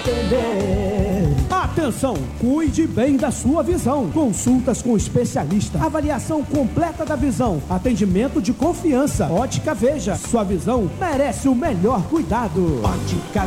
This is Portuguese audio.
entender. Atenção, cuide bem da sua visão. Consultas com especialista, avaliação completa da visão, atendimento de confiança. Ótica Veja, sua visão merece o melhor cuidado. Ótica